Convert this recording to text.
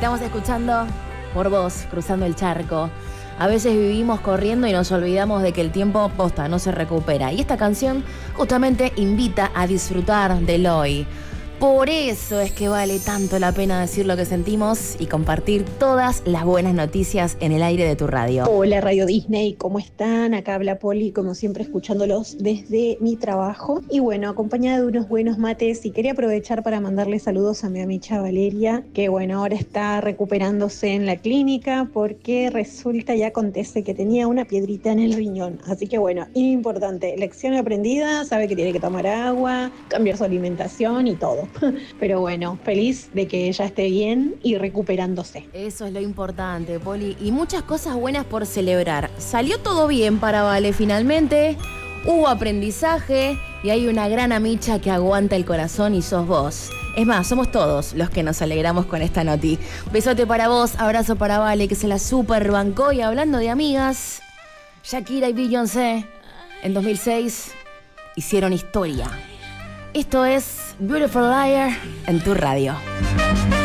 Estamos escuchando por vos, cruzando el charco. A veces vivimos corriendo y nos olvidamos de que el tiempo posta no se recupera. Y esta canción justamente invita a disfrutar del hoy. Por eso es que vale tanto la pena decir lo que sentimos y compartir todas las buenas noticias en el aire de tu radio. Hola Radio Disney, ¿cómo están? Acá habla Poli, como siempre escuchándolos desde mi trabajo. Y bueno, acompañada de unos buenos mates, y quería aprovechar para mandarle saludos a mi amicha Valeria, que bueno, ahora está recuperándose en la clínica porque resulta y acontece que tenía una piedrita en el riñón. Así que bueno, importante, lección aprendida, sabe que tiene que tomar agua, cambiar su alimentación y todo. Pero bueno, feliz de que ella esté bien y recuperándose. Eso es lo importante, Poli. Y muchas cosas buenas por celebrar. Salió todo bien para Vale finalmente. Hubo aprendizaje y hay una gran amicha que aguanta el corazón y sos vos. Es más, somos todos los que nos alegramos con esta noti. Besote para vos, abrazo para Vale, que se la super bancó. Y hablando de amigas, Shakira y Beyoncé en 2006 hicieron historia. Esto es Beautiful Liar en tu radio.